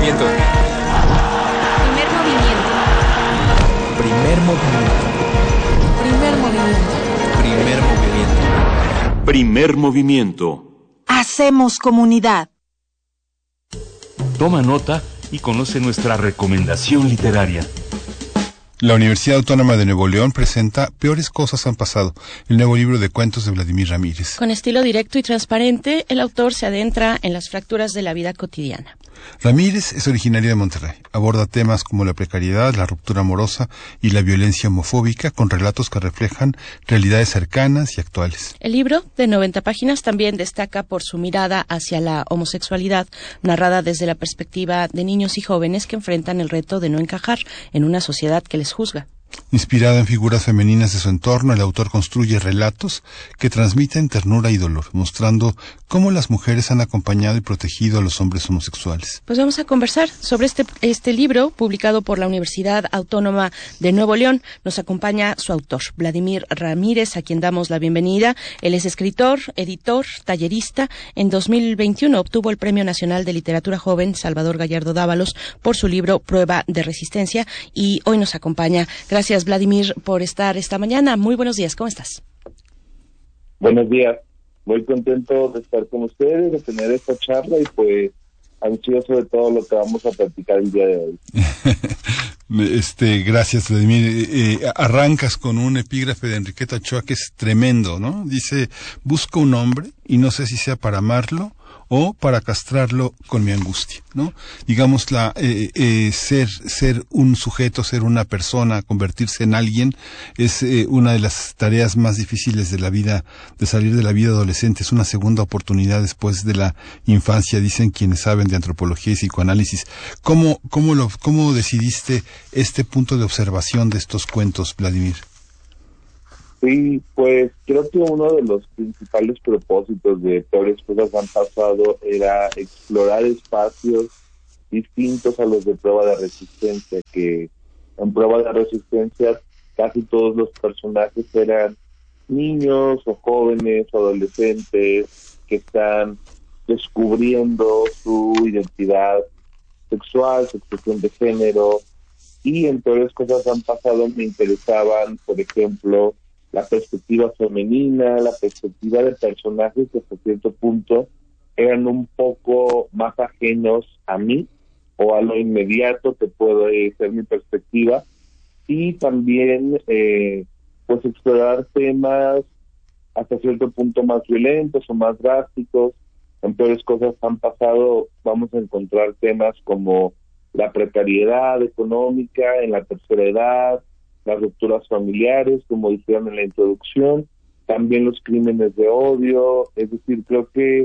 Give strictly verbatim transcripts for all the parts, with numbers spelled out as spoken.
movimiento. Primer movimiento. Primer movimiento. Primer movimiento. Primer movimiento. Primer movimiento. Hacemos comunidad. Toma nota y conoce nuestra recomendación literaria. La Universidad Autónoma de Nuevo León presenta Peores cosas han pasado, el nuevo libro de cuentos de Vladimir Ramírez. Con estilo directo y transparente, el autor se adentra en las fracturas de la vida cotidiana. Ramírez es originario de Monterrey. Aborda temas como la precariedad, la ruptura amorosa y la violencia homofóbica con relatos que reflejan realidades cercanas y actuales. El libro, de noventa páginas, también destaca por su mirada hacia la homosexualidad, narrada desde la perspectiva de niños y jóvenes que enfrentan el reto de no encajar en una sociedad que les juzga. Inspirado en figuras femeninas de su entorno, el autor construye relatos que transmiten ternura y dolor, mostrando cómo las mujeres han acompañado y protegido a los hombres homosexuales. Pues vamos a conversar sobre este, este libro, publicado por la Universidad Autónoma de Nuevo León. Nos acompaña su autor, Vladimir Ramírez, a quien damos la bienvenida. Él es escritor, editor, tallerista. En dos mil veintiuno obtuvo el Premio Nacional de Literatura Joven Salvador Gallardo Dávalos por su libro Prueba de Resistencia, y hoy nos acompaña. Gracias. Gracias, Vladimir, por estar esta mañana. Muy buenos días, ¿cómo estás? Buenos días, muy contento de estar con ustedes, de tener esta charla y pues ansioso de todo lo que vamos a platicar el día de hoy. Este, gracias, Vladimir. Eh, arrancas con un epígrafe de Enriqueta Ochoa que es tremendo, ¿no? Dice, busco un hombre y no sé si sea para amarlo o para castrarlo con mi angustia, ¿no? Digamos, la eh, eh, ser ser un sujeto, ser una persona, convertirse en alguien, es eh, una de las tareas más difíciles de la vida, de salir de la vida adolescente. Es una segunda oportunidad después de la infancia, dicen quienes saben de antropología y psicoanálisis. ¿Cómo, cómo, lo, cómo decidiste este punto de observación de estos cuentos, Vladimir? Sí, pues creo que uno de los principales propósitos de Peores cosas han pasado era explorar espacios distintos a los de Prueba de Resistencia, que en Prueba de Resistencia casi todos los personajes eran niños o jóvenes o adolescentes que están descubriendo su identidad sexual, su expresión de género, y en Peores cosas han pasado me interesaban, por ejemplo, la perspectiva femenina, la perspectiva de personajes que hasta cierto punto eran un poco más ajenos a mí o a lo inmediato que puede ser mi perspectiva, y también eh, pues explorar temas hasta cierto punto más violentos o más drásticos. En Peores cosas han pasado, vamos a encontrar temas como la precariedad económica en la tercera edad, las rupturas familiares, como dijeron en la introducción, también los crímenes de odio. Es decir, creo que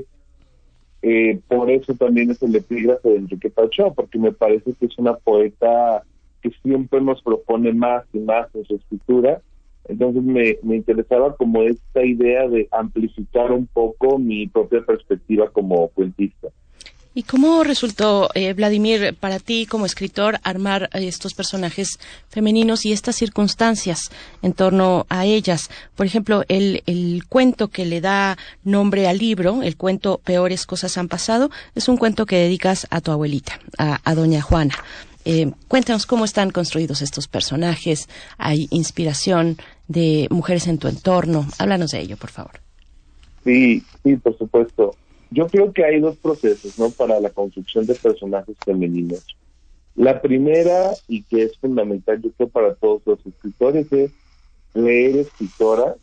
eh, por eso también es el epígrafe de Enriqueta Ochoa, porque me parece que es una poeta que siempre nos propone más y más en su escritura. Entonces me, me interesaba como esta idea de amplificar un poco mi propia perspectiva como cuentista. ¿Y cómo resultó, eh, Vladimir, para ti como escritor, armar eh, estos personajes femeninos y estas circunstancias en torno a ellas? Por ejemplo, el, el cuento que le da nombre al libro, el cuento Peores cosas han pasado, es un cuento que dedicas a tu abuelita, a, a doña Juana. Eh, cuéntanos cómo están construidos estos personajes. ¿Hay inspiración de mujeres en tu entorno? Háblanos de ello, por favor. Sí, sí, por supuesto. Yo creo que hay dos procesos, ¿no?, para la construcción de personajes femeninos. La primera, y que es fundamental, yo creo, para todos los escritores, es leer escritoras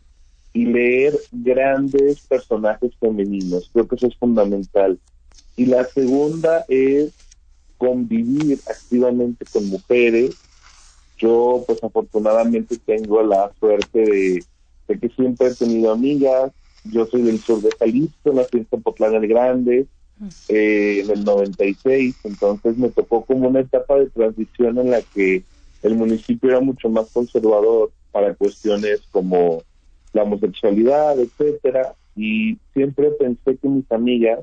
y leer grandes personajes femeninos. Creo que eso es fundamental. Y la segunda es convivir activamente con mujeres. Yo, pues, afortunadamente tengo la suerte de, de que siempre he tenido amigas. Yo soy del sur de Jalisco, nací en Zapotlán el Grande, eh, en el noventa y seis, entonces me tocó como una etapa de transición en la que el municipio era mucho más conservador para cuestiones como la homosexualidad, etcétera, y siempre pensé que mis amigas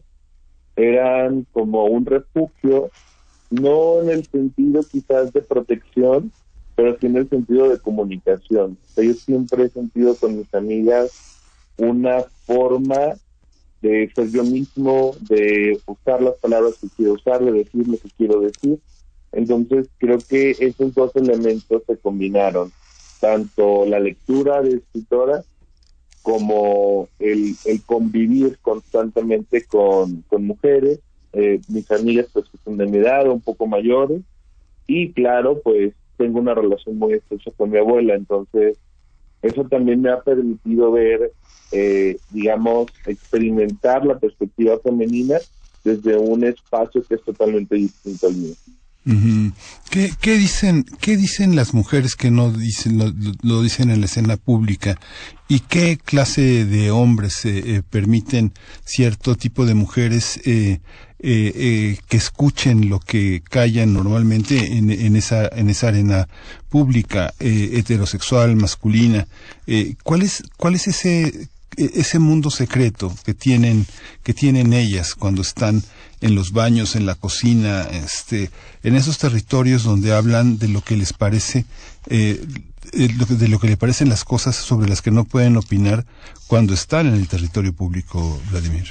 eran como un refugio, no en el sentido quizás de protección, pero sí en el sentido de comunicación. O sea, yo siempre he sentido con mis amigas una forma de ser yo mismo, de usar las palabras que quiero usar, de decir lo que quiero decir. Entonces creo que esos dos elementos se combinaron, tanto la lectura de escritora como el, el convivir constantemente con, con mujeres, eh, mis amigas pues que son de mi edad, un poco mayores, y claro, pues tengo una relación muy estrecha con mi abuela, entonces eso también me ha permitido ver, eh, digamos, experimentar la perspectiva femenina desde un espacio que es totalmente distinto al mío. Uh-huh. ¿Qué, qué dicen, qué dicen las mujeres que no dicen, lo, lo dicen en la escena pública? ¿Y qué clase de hombres eh, eh, permiten cierto tipo de mujeres eh, eh, eh, que escuchen lo que callan normalmente en, en esa en esa arena pública eh, heterosexual masculina? Eh, ¿Cuál es cuál es ese ese mundo secreto que tienen que tienen ellas cuando están en los baños, en la cocina, este, en esos territorios donde hablan de lo que les parece, eh, de lo que les parecen las cosas sobre las que no pueden opinar cuando están en el territorio público, Vladimir?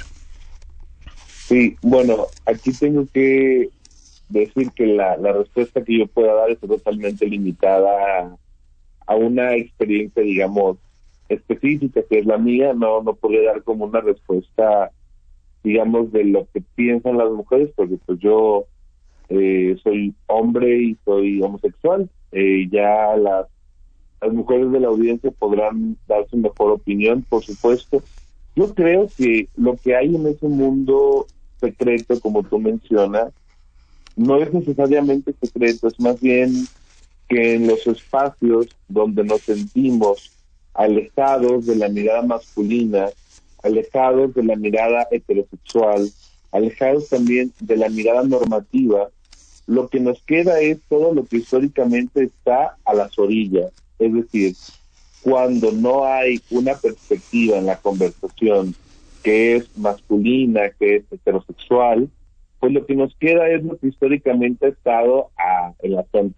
Sí, bueno, aquí tengo que decir que la, la respuesta que yo pueda dar está totalmente limitada a, a una experiencia, digamos, específica que es la mía. No, no podría dar como una respuesta, digamos, de lo que piensan las mujeres, porque pues yo eh, soy hombre y soy homosexual. Eh, ya las, las mujeres de la audiencia podrán dar su mejor opinión, por supuesto. Yo creo que lo que hay en ese mundo secreto, como tú mencionas, no es necesariamente secreto, es más bien que en los espacios donde nos sentimos alejados de la mirada masculina, alejados de la mirada heterosexual, alejados también de la mirada normativa, lo que nos queda es todo lo que históricamente está a las orillas. Es decir, cuando no hay una perspectiva en la conversación que es masculina, que es heterosexual, pues lo que nos queda es lo que históricamente ha estado a, en la frontera